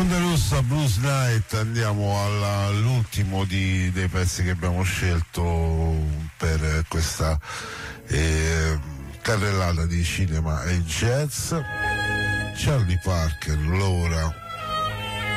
Onda Rossa Blues Night, andiamo all'ultimo dei pezzi che abbiamo scelto per questa carrellata di cinema e jazz. Charlie Parker, Laura.